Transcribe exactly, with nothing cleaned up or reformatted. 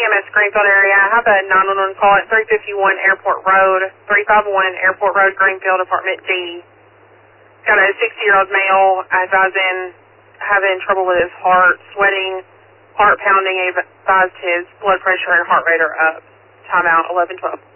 M S Greenfield area. I have a nine one one call at three fifty-one Airport Road, three five one Airport Road, Greenfield, Apartment D. Got a sixty-year-old male advising having trouble with his heart, sweating, heart pounding, advised his blood pressure and heart rate are up. Timeout eleven twelve.